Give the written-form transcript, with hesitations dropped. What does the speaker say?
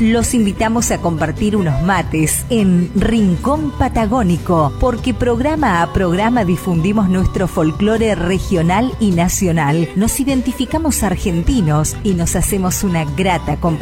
Los invitamos a compartir unos mates en Rincón Patagónico, porque programa a programa difundimos nuestro folclore regional y nacional. Nos identificamos argentinos y nos hacemos una grata compañía.